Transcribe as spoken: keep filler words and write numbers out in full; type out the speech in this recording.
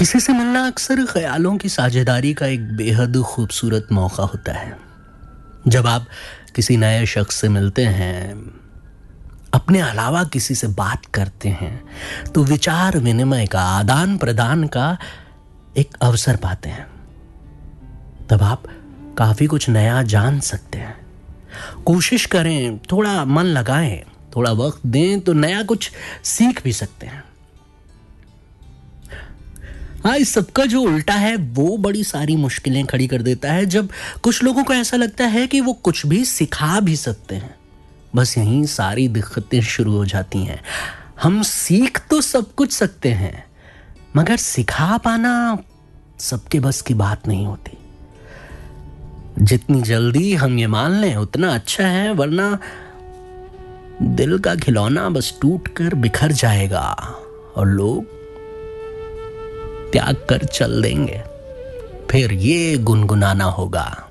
किसी से मिलना अक्सर ख्यालों की साझेदारी का एक बेहद खूबसूरत मौका होता है। जब आप किसी नए शख्स से मिलते हैं, अपने अलावा किसी से बात करते हैं, तो विचार विनिमय का, आदान प्रदान का एक अवसर पाते हैं। तब आप काफी कुछ नया जान सकते हैं। कोशिश करें, थोड़ा मन लगाएं, थोड़ा वक्त दें तो नया कुछ सीख भी सकते हैं। हाँ, इस सबका जो उल्टा है वो बड़ी सारी मुश्किलें खड़ी कर देता है। जब कुछ लोगों को ऐसा लगता है कि वो कुछ भी सिखा भी सकते हैं, बस यहीं सारी दिक्कतें शुरू हो जाती हैं। हम सीख तो सब कुछ सकते हैं, मगर सिखा पाना सबके बस की बात नहीं होती। जितनी जल्दी हम ये मान लें उतना अच्छा है, वरना दिल का खिलौना बस टूट कर बिखर जाएगा और लोग त्याग कर चल देंगे। फिर ये गुनगुनाना होगा,